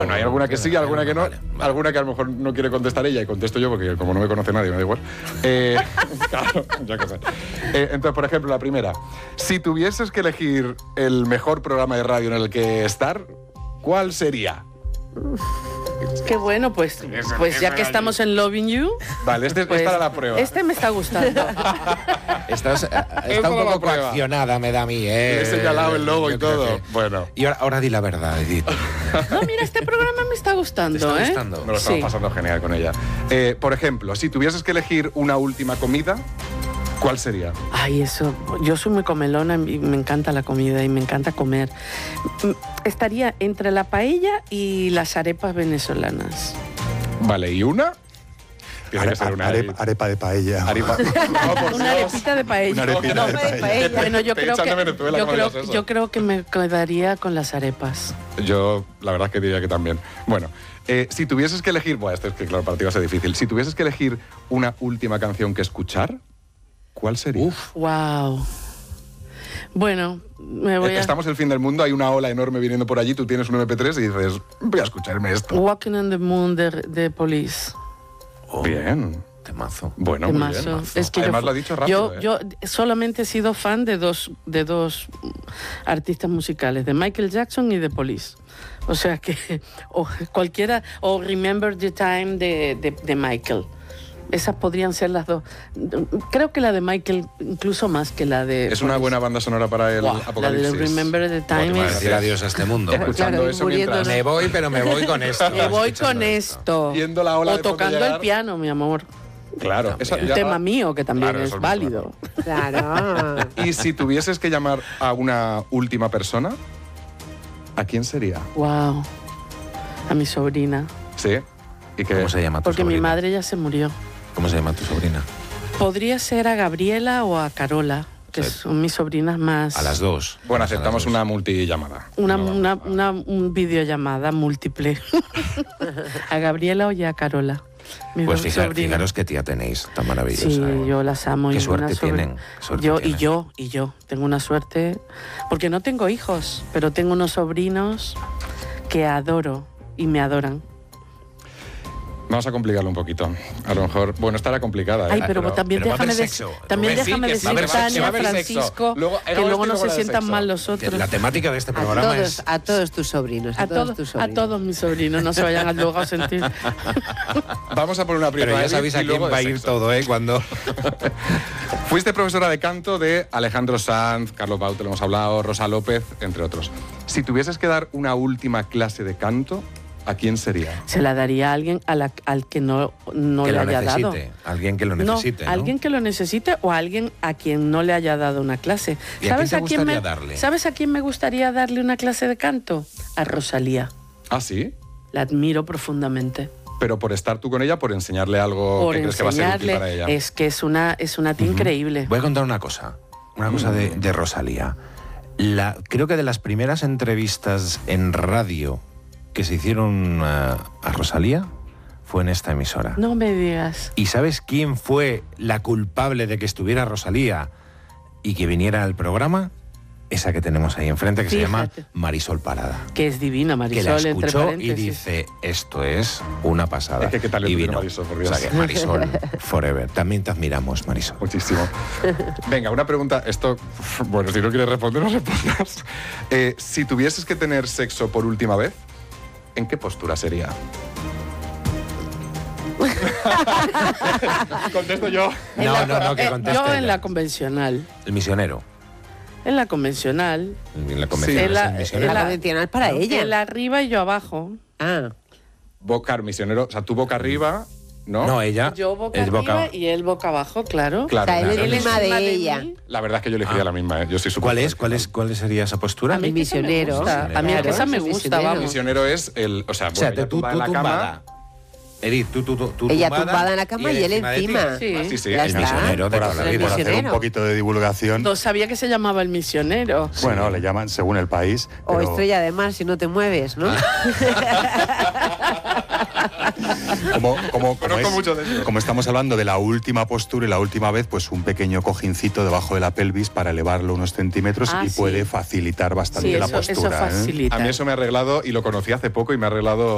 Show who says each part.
Speaker 1: Bueno, hay alguna que sí, alguna que no, alguna que a lo mejor no quiere contestar ella y contesto yo porque como no me conoce nadie me da igual. Claro, ya que sé. Entonces, por ejemplo, la primera. Si tuvieses que elegir el mejor programa de radio en el que estar, ¿cuál sería?
Speaker 2: Qué bueno, pues ya que estamos en Loving You...
Speaker 1: Vale, es para la prueba.
Speaker 2: Este me está gustando.
Speaker 3: Está un poco coaccionada, me da a mí,
Speaker 1: He señalado el logo y todo. Bueno.
Speaker 3: Y ahora di la verdad, Edith.
Speaker 2: No, mira, este programa me está gustando,
Speaker 3: ¿Te está gustando?
Speaker 1: Me lo estamos pasando genial con ella. Por ejemplo, si tuvieses que elegir una última comida, ¿cuál sería?
Speaker 2: Ay, eso. Yo soy muy comelona y me encanta la comida y me encanta comer. Estaría entre la paella y las arepas venezolanas.
Speaker 1: Vale, ¿y una? Tiene que ser una
Speaker 4: arepa de paella.
Speaker 2: Una arepita de paella.
Speaker 4: Una arepita de paella.
Speaker 2: Bueno, yo creo que me quedaría con las arepas.
Speaker 1: Yo, la verdad es que diría que también. Bueno, si tuvieses que elegir... Bueno, esto es que claro, para ti va a ser difícil. Si tuvieses que elegir una última canción que escuchar, ¿cuál sería?
Speaker 2: Wow. Bueno, me voy a...
Speaker 1: Estamos el fin del mundo, hay una ola enorme viniendo por allí, tú tienes un MP3 y dices, voy a escucharme esto.
Speaker 2: Walking on the Moon de Police.
Speaker 1: Bien.
Speaker 3: Temazo.
Speaker 1: Bueno,
Speaker 2: temazo.
Speaker 1: Muy bien.
Speaker 2: Es que
Speaker 1: además lo ha dicho rápido.
Speaker 2: Yo solamente he sido fan de dos artistas musicales, de Michael Jackson y de Police. O sea que cualquiera, o Remember the Time de Michael. Esas podrían ser las dos. Creo que la de Michael incluso más que la de...
Speaker 1: Es una buena banda sonora para el Apocalipsis.
Speaker 2: La de Remember the Time
Speaker 3: es... decir adiós a este mundo.
Speaker 1: Escuchando eso mientras...
Speaker 3: Me voy, pero me voy con esto.
Speaker 2: Me voy con esto.
Speaker 1: Viendo la ola
Speaker 2: o tocando el piano, mi amor.
Speaker 1: Claro.
Speaker 2: Un tema mío que también es válido.
Speaker 5: Claro.
Speaker 1: Y si tuvieses que llamar a una última persona, ¿a quién sería?
Speaker 2: Wow. A mi sobrina.
Speaker 1: Sí. ¿Y
Speaker 3: cómo se llama tu
Speaker 2: Porque
Speaker 3: sobrina?
Speaker 2: Mi madre ya se murió.
Speaker 3: ¿Cómo se llama tu sobrina?
Speaker 2: Podría ser a Gabriela o a Carola, que son mis sobrinas más...
Speaker 3: A las dos.
Speaker 1: Bueno, aceptamos una multillamada.
Speaker 2: Una videollamada múltiple. A Gabriela y a Carola.
Speaker 3: Pues fijaros qué tía tenéis tan maravillosa.
Speaker 2: Sí, yo las amo.
Speaker 3: Qué suerte tienen.
Speaker 2: Yo tengo una suerte, porque no tengo hijos, pero tengo unos sobrinos que adoro y me adoran.
Speaker 1: Vamos a complicarlo un poquito. A lo mejor, bueno, estará complicada.
Speaker 2: Ay, pero también déjame decir, Tania, Francisco, que luego no se sientan mal los otros.
Speaker 3: La temática de este programa es...
Speaker 5: A todos tus sobrinos.
Speaker 2: A todos mis sobrinos, no se vayan luego a sentir.
Speaker 1: Vamos a poner una primera.
Speaker 3: Pero ya sabéis a quién va a ir todo, cuando...
Speaker 1: Fuiste profesora de canto de Alejandro Sanz, Carlos Baute, lo hemos hablado, Rosa López, entre otros. Si tuvieses que dar una última clase de canto, ¿a quién sería?
Speaker 2: Se la daría a alguien al que no le haya dado.
Speaker 3: Alguien que lo necesite, ¿no?
Speaker 2: Alguien que lo necesite o alguien a quien no le haya dado una clase.
Speaker 3: ¿Y ¿sabes a quién te gustaría darle?
Speaker 2: ¿Sabes a quién me gustaría darle una clase de canto? A Rosalía.
Speaker 1: ¿Ah, sí?
Speaker 2: La admiro profundamente.
Speaker 1: Pero por estar tú con ella, por enseñarle algo que crees que va a ser útil para ella.
Speaker 2: Es que es una tía increíble.
Speaker 3: Voy a contar una cosa de Rosalía. Creo que de las primeras entrevistas en radio que se hicieron a Rosalía fue en esta emisora.
Speaker 2: No me digas.
Speaker 3: ¿Y sabes quién fue la culpable de que estuviera Rosalía y que viniera al programa? Esa que tenemos ahí enfrente, que se llama Marisol Parada.
Speaker 2: Que es divina, Marisol,
Speaker 3: que la escuchó
Speaker 2: entre paréntesis.
Speaker 3: Y dice, esto es una pasada.
Speaker 1: Es que qué tal
Speaker 3: y vino.
Speaker 1: Marisol, por Dios.
Speaker 3: O sea, que Marisol forever. También te admiramos, Marisol.
Speaker 1: Muchísimo. Venga, una pregunta. Esto, bueno, si no quieres responder, no respondas. Si tuvieses que tener sexo por última vez, ¿en qué postura sería? Contesto yo.
Speaker 3: No, que conteste.
Speaker 2: Yo en la convencional.
Speaker 3: El misionero.
Speaker 2: En la convencional.
Speaker 3: En la convencional.
Speaker 2: Sí.
Speaker 5: En la convencional para ella.
Speaker 2: Él arriba y yo abajo.
Speaker 1: Boca, misionero, o sea, tú boca arriba, ¿no?
Speaker 3: No, ella.
Speaker 2: Yo boca arriba y él boca abajo, claro.
Speaker 5: O sea, él es encima de ella.
Speaker 1: La verdad es que yo elegiría la misma, Yo soy
Speaker 3: ¿Cuál sería esa postura?
Speaker 2: A mí
Speaker 5: misionero.
Speaker 2: A mí esa me gusta, vamos.
Speaker 1: El misionero es el... O sea, bueno,
Speaker 3: tú en la cama... Edith, tú
Speaker 5: ella tumbada en la cama y él encima.
Speaker 1: Sí.
Speaker 3: El misionero de toda la vida.
Speaker 4: Por hacer un poquito de divulgación.
Speaker 2: No sabía que se llamaba el misionero.
Speaker 4: Bueno, le llaman según el país.
Speaker 5: O estrella de mar si no te mueves, ¿no?
Speaker 4: Como estamos hablando de la última postura y la última vez, pues un pequeño cojincito debajo de la pelvis para elevarlo unos centímetros y puede facilitar bastante la postura.
Speaker 2: Eso facilita.
Speaker 1: A mí eso me ha arreglado y lo conocí hace poco y me ha arreglado